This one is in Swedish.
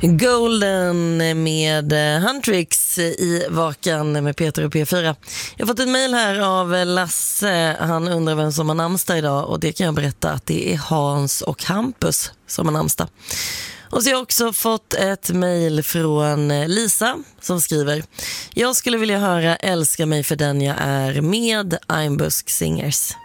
Golden med Huntrix i Vakan med Peter och P4. Jag har fått ett mejl här av Lasse. Han undrar vem som har namnsdag idag, och det kan jag berätta att det är Hans och Hampus som har namnsdag. Och så har jag också fått ett mejl från Lisa som skriver: jag skulle vilja höra Älska mig för den jag är med Einbusk Singers.